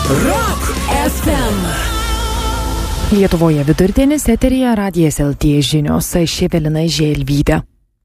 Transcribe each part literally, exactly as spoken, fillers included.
Rock F M. Lietuvoje vidurdienis, eteryje Radijas L T žinios, aš Evelina Želvytė.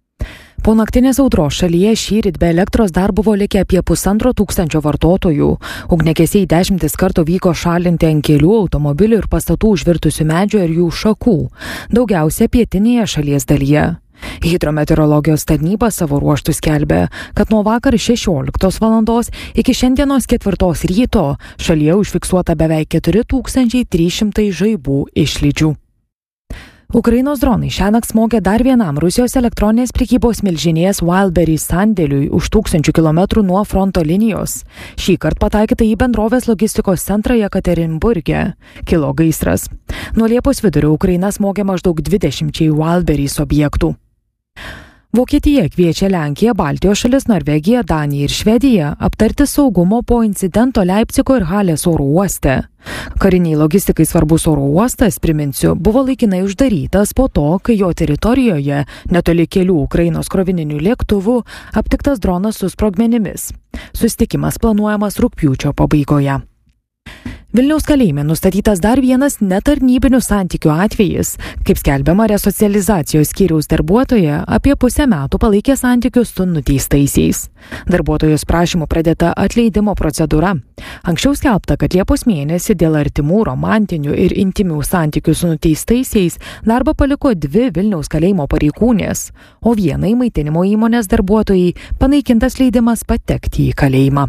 Po naktinės audros šalyje šįryt be elektros dar buvo likę apie pusantro tūkstančio vartotojų. Ugniagesiai dešimtis kartų vyko šalinti ant kelių, automobilių ir pastatų užvirtusių medžių ir jų šakų, daugiausia pietinėje šalies dalyje. Hidrometeorologijos tarnyba savo ruožtų skelbė, kad nuo vakar šešioliktos valandos iki šiandienos ketvirtos ryto šalyje užfiksuota beveik keturi tūkstančiai trys šimtai žaibų išlydžių. Ukrainos dronai šiąnakt smogė dar vienam Rusijos elektroninės prekybos milžinės Wildberries sandėliui už tūkstančių kilometrų nuo fronto linijos. Šįkart pataikyta į bendrovės logistikos centrą Jekaterinburge. Kilo gaisras. Nuo Liepos vidurio Ukraina smogė maždaug dvidešimčiai Wildberries objektų. Vokietija kviečia Lenkiją, Baltijos šalis, Norvegiją, Daniją ir Švediją aptarti saugumo po incidento Leipcigo ir Halės oro uoste. Kariniai logistikai svarbus oro uostas, priminsiu, buvo laikinai uždarytas po to, kai jo teritorijoje, netoli kelių Ukrainos krovininių lėktuvų, aptiktas dronas su sprogmenimis. Susitikimas planuojamas rugpjūčio pabaigoje. Vilniaus kalėjime nustatytas dar vienas netarnybinių santykių atvejis. Kaip skelbiama, resocializacijos skyriaus darbuotoja apie pusę metų palaikė santykius su nuteistaisiais. Darbuotojos prašymų pradėta atleidimo procedūra. Anksčiau skelbta, kad Liepos mėnesį dėl artimų, romantinių ir intimių santykių su nuteistaisiais darbą paliko dvi Vilniaus kalėjimo pareigūnės, o vienai maitinimo įmonės darbuotojai panaikintas leidimas patekti į kalėjimą.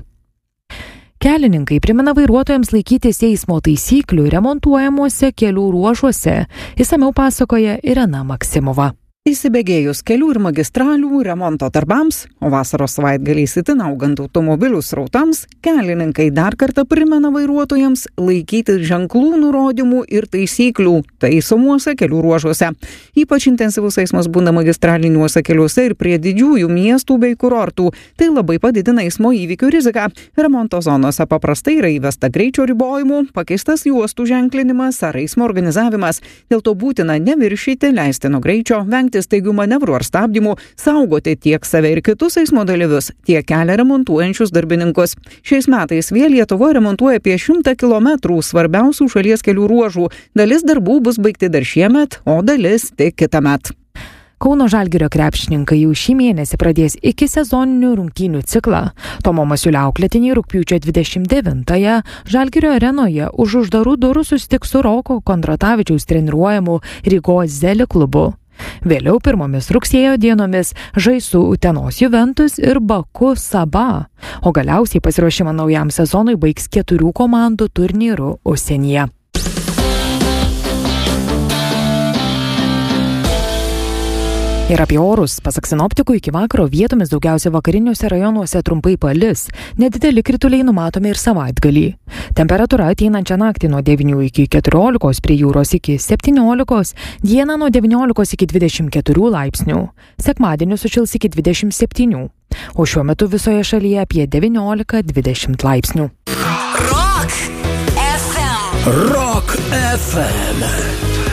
Kelininkai primena vairuotojams laikytis eismo taisyklių remontuojamuose kelių ruožuose. Išsamiau pasakoja Irena Maksimova. Įsibėgėjus kelių ir magistralių remonto darbams, o vasaros savaitgaliais itin augant automobilių srautams, kelininkai dar kartą primena vairuotojams laikyti ženklų, nurodymų ir taisyklių taisomuose kelių ruožuose. Ypač intensyvus eismas būna magistraliniuose keliuose ir prie didžiųjų miestų bei kurortų. Tai labai padidina eismo įvykių riziką. Remonto zonose paprastai yra įvesta greičio ribojimų, pakeistas juostų ženklinimas ar eismo organizavimas. Dėl to būtina neviršyti leistino greičio, vengti staigių manevrų ar stabdymų, saugoti tiek save ir kitus eismo dalyvius, tiek kelią remontuojančius darbininkus. Šiais metais vėl Lietuvoje remontuoja apie šimtą kilometrų svarbiausių šalies kelių ruožų. Dalis darbų bus baigti dar šiemet, o dalis tik kitąmet. Kauno Žalgirio krepšininkai jau šį mėnesį pradės iki sezoninių rungtynių ciklą. Tomo Masiulio auklėtiniai rugpjūčio dvidešimt devintąją Žalgirio arenoje už uždarų durų susitiks su Roko Kondratavičiaus treniruojamu Rygos Zeli klubu. Vėliau pirmomis rugsėjo dienomis žais su Utenos Juventus ir Baku Saba, o galiausiai pasiruošimą naujam sezonui baigs keturių komandų turnyru užsienyje. Ir apie orus, pasak sinoptikų, iki vakaro vietomis daugiausia vakariniuose rajonuose trumpai palis, nedideli krituliai numatomi ir savaitgalį. Temperatūra ateinančią naktį nuo devynių iki keturiolikos, prie jūros iki septyniolikos, dieną nuo devyniolikos iki dvidešimt keturių laipsnių, sekmadienį sušils iki dvidešimt septynių, o šiuo metu visoje šalyje apie devyniolika dvidešimt laipsnių. Rock F M. Rock F M.